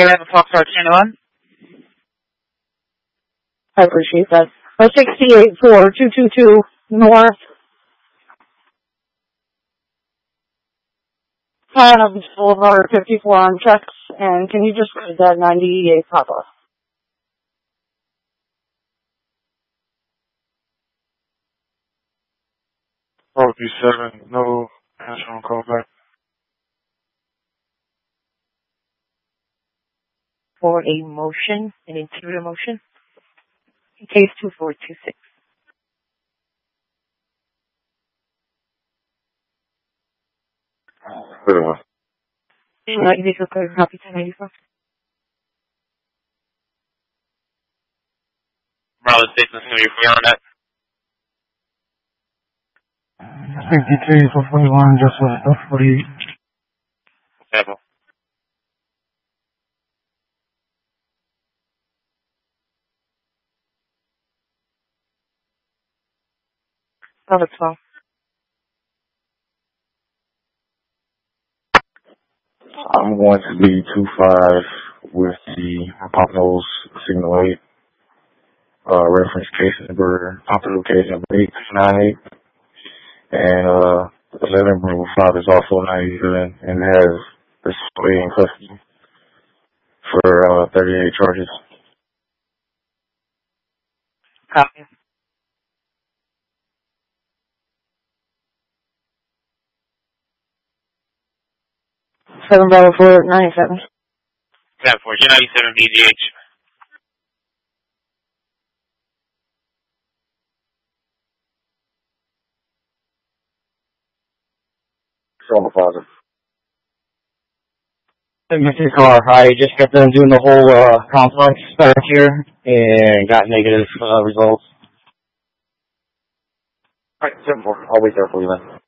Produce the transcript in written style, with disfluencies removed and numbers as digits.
11 Foxtrot 21. I appreciate that. 684222 North. Adams Boulevard 54 on checks, and can you just read that 98 Papa? RP7, no answer on call back. For a motion, an interior motion, case 2426. This is copy 1094. Bravo Station, it's going to be free on that. 63 for 41, just for 48. Careful. Bravo 12. I'm going to be 25 with the Pompanos Signal 8. Reference case number, Pompano case number 8298. And 11 Bravo 5 is also 97 and has this way in custody for 38 charges. Copy. Seven Bravo 497. 10-4, 97 BGH. From the father. Mr. Carr, I just got done doing the whole complex back here and got negative results. Alright, 7-4. I'll wait there for you then.